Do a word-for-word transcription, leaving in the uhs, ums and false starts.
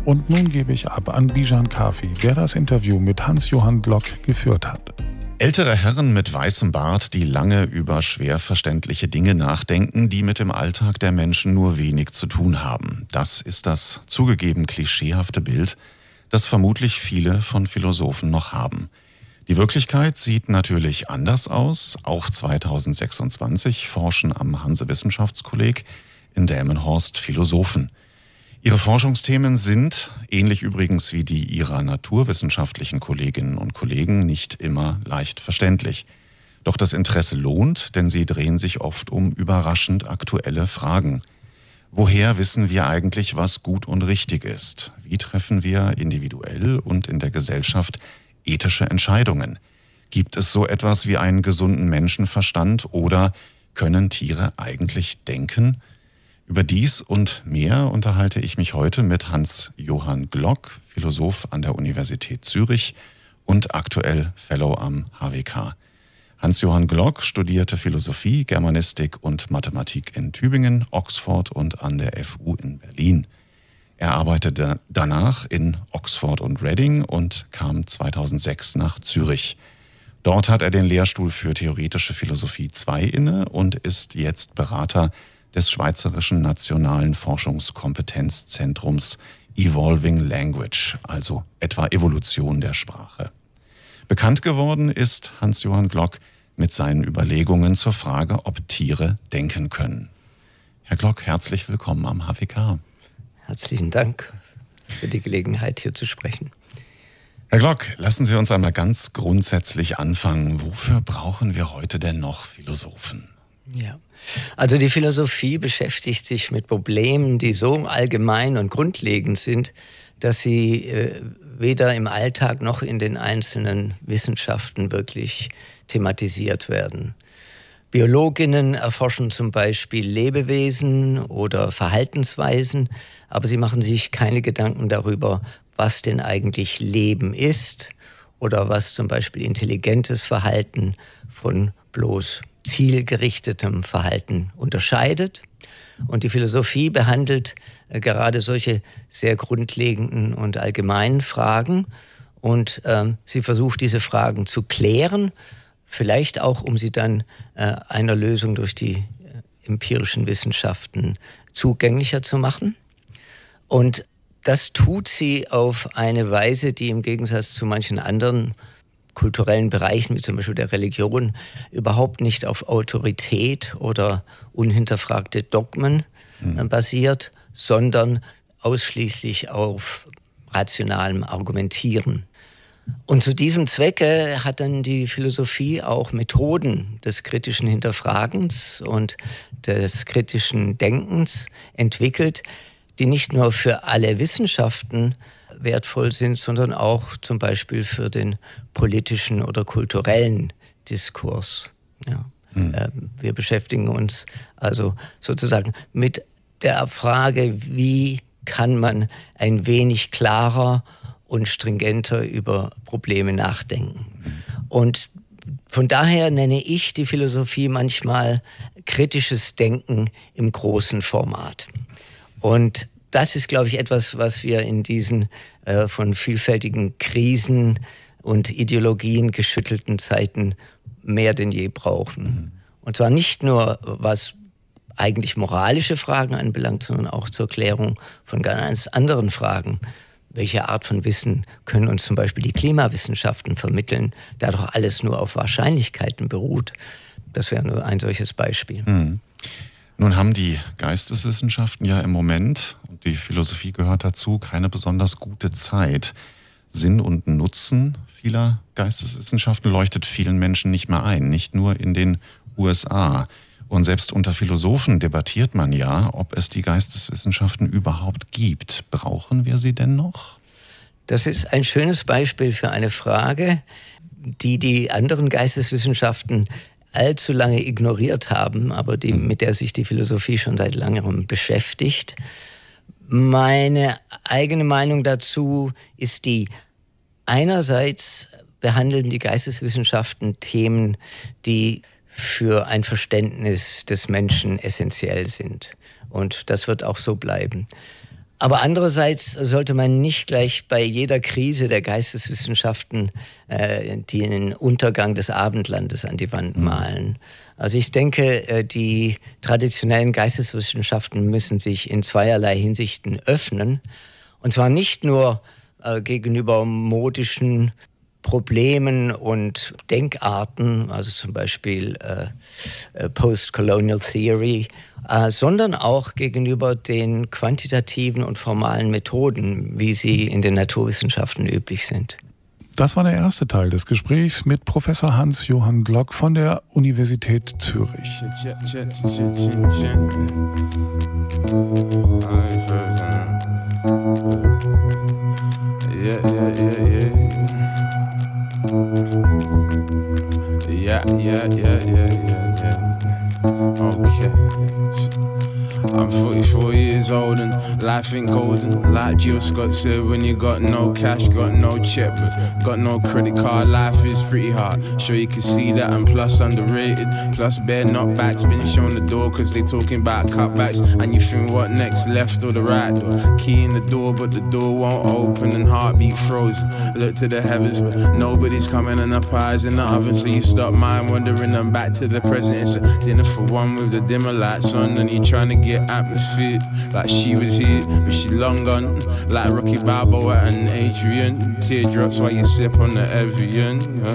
Und nun gebe ich ab an Bijan Kafi, der das Interview mit Hans-Johann Glock geführt hat. Ältere Herren mit weißem Bart, die lange über schwer verständliche Dinge nachdenken, die mit dem Alltag der Menschen nur wenig zu tun haben. Das ist das zugegeben klischeehafte Bild, das vermutlich viele von Philosophen noch haben. Die Wirklichkeit sieht natürlich anders aus. Auch zweitausendsechsundzwanzig forschen am Hanse-Wissenschaftskolleg in Delmenhorst Philosophen. Ihre Forschungsthemen sind, ähnlich übrigens wie die ihrer naturwissenschaftlichen Kolleginnen und Kollegen, nicht immer leicht verständlich. Doch das Interesse lohnt, denn sie drehen sich oft um überraschend aktuelle Fragen. Woher wissen wir eigentlich, was gut und richtig ist? Wie treffen wir individuell und in der Gesellschaft ethische Entscheidungen? Gibt es so etwas wie einen gesunden Menschenverstand oder können Tiere eigentlich denken? Über dies und mehr unterhalte ich mich heute mit Hans-Johann Glock, Philosoph an der Universität Zürich und aktuell Fellow am H W K. Hans-Johann Glock studierte Philosophie, Germanistik und Mathematik in Tübingen, Oxford und an der F U in Berlin. Er arbeitete danach in Oxford und Reading und kam zweitausendsechs nach Zürich. Dort hat er den Lehrstuhl für Theoretische Philosophie zwei inne und ist jetzt Berater des Schweizerischen Nationalen Forschungskompetenzzentrums Evolving Language, also etwa Evolution der Sprache. Bekannt geworden ist Hans-Johann Glock mit seinen Überlegungen zur Frage, ob Tiere denken können. Herr Glock, herzlich willkommen am H W K. Herzlichen Dank für die Gelegenheit, hier zu sprechen. Herr Glock, lassen Sie uns einmal ganz grundsätzlich anfangen. Wofür brauchen wir heute denn noch Philosophen? Ja, also die Philosophie beschäftigt sich mit Problemen, die so allgemein und grundlegend sind, dass sie äh, weder im Alltag noch in den einzelnen Wissenschaften wirklich thematisiert werden. Biologinnen erforschen zum Beispiel Lebewesen oder Verhaltensweisen, aber sie machen sich keine Gedanken darüber, was denn eigentlich Leben ist oder was zum Beispiel intelligentes Verhalten von bloß zielgerichtetem Verhalten unterscheidet. Und die Philosophie behandelt äh, gerade solche sehr grundlegenden und allgemeinen Fragen und ähm, sie versucht, diese Fragen zu klären, vielleicht auch, um sie dann äh, einer Lösung durch die äh, empirischen Wissenschaften zugänglicher zu machen. Und das tut sie auf eine Weise, die im Gegensatz zu manchen anderen kulturellen Bereichen, wie zum Beispiel der Religion, überhaupt nicht auf Autorität oder unhinterfragte Dogmen mhm. basiert, sondern ausschließlich auf rationalem Argumentieren. Und zu diesem Zwecke hat dann die Philosophie auch Methoden des kritischen Hinterfragens und des kritischen Denkens entwickelt, die nicht nur für alle Wissenschaften wertvoll sind, sondern auch zum Beispiel für den politischen oder kulturellen Diskurs. Ja. Mhm. Äh, wir beschäftigen uns also sozusagen mit der Frage, wie kann man ein wenig klarer und stringenter über Probleme nachdenken. Mhm. Und von daher nenne ich die Philosophie manchmal kritisches Denken im großen Format. Und das ist, glaube ich, etwas, was wir in diesen äh, von vielfältigen Krisen und Ideologien geschüttelten Zeiten mehr denn je brauchen. Mhm. Und zwar nicht nur, was eigentlich moralische Fragen anbelangt, sondern auch zur Klärung von ganz anderen Fragen. Welche Art von Wissen können uns zum Beispiel die Klimawissenschaften vermitteln, da doch alles nur auf Wahrscheinlichkeiten beruht? Das wäre nur ein solches Beispiel. Mhm. Nun haben die Geisteswissenschaften ja im Moment, und die Philosophie gehört dazu, keine besonders gute Zeit. Sinn und Nutzen vieler Geisteswissenschaften leuchtet vielen Menschen nicht mehr ein, nicht nur in den U S A. Und selbst unter Philosophen debattiert man ja, ob es die Geisteswissenschaften überhaupt gibt. Brauchen wir sie denn noch? Das ist ein schönes Beispiel für eine Frage, die die anderen Geisteswissenschaften allzu lange ignoriert haben, aber die, mit der sich die Philosophie schon seit langem beschäftigt. Meine eigene Meinung dazu ist die: Einerseits behandeln die Geisteswissenschaften Themen, die für ein Verständnis des Menschen essentiell sind. Und das wird auch so bleiben. Aber andererseits sollte man nicht gleich bei jeder Krise der Geisteswissenschaften äh, den Untergang des Abendlandes an die Wand malen. Also ich denke, äh, die traditionellen Geisteswissenschaften müssen sich in zweierlei Hinsichten öffnen. Und zwar nicht nur äh, gegenüber modischen Problemen und Denkarten, also zum Beispiel äh, äh, Post-Colonial Theory, äh, sondern auch gegenüber den quantitativen und formalen Methoden, wie sie in den Naturwissenschaften üblich sind. Das war der erste Teil des Gesprächs mit Professor Hans-Johann Glock von der Universität Zürich. Yeah, yeah, yeah, yeah. Yeah, yeah, yeah, yeah, yeah, yeah. Okay. I'm forty-four years old and life ain't golden. Like Jill Scott said, when you got no cash, got no check, but got no credit card, life is pretty hard. Sure you can see that I'm plus underrated. Plus bare knockbacks, been shown the door cause they talking about cutbacks. And you think what next, left or the right door? Key in the door but the door won't open and heartbeat frozen. Look to the heavens but nobody's coming and the pie's in the oven. So you stop mind wandering and back to the present. It's a dinner for one with the dimmer lights on and you trying to get atmosphere like she was here but she long gone. Like Rocky Balboa and Adrian. Teardrops while you sip on the Evian, yeah.